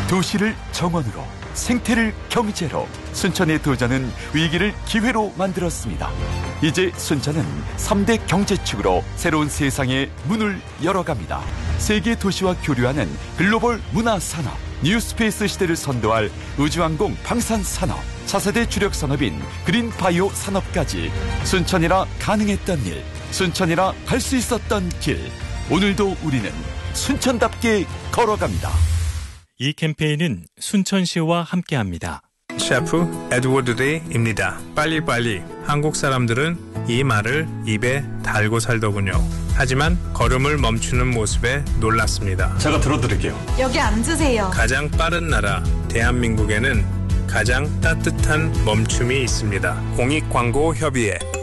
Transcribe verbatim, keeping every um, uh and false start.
도시를 정원으로, 생태를 경제로, 순천의 도전은 위기를 기회로 만들었습니다. 이제 순천은 삼 대 경제축으로 새로운 세상의 문을 열어갑니다. 세계 도시와 교류하는 글로벌 문화산업, 뉴스페이스 시대를 선도할 우주항공 방산산업, 차세대 주력 산업인 그린바이오 산업까지 순천이라 가능했던 일, 순천이라 갈 수 있었던 길. 오늘도 우리는 순천답게 걸어갑니다. 이 캠페인은 순천시와 함께합니다. 셰프 에드워드 데이입니다. 빨리빨리. 한국 사람들은 이 말을 입에 달고 살더군요. 하지만 걸음을 멈추는 모습에 놀랐습니다. 제가 들어드릴게요. 여기 앉으세요. 가장 빠른 나라 대한민국에는 가장 따뜻한 멈춤이 있습니다. 공익광고협의회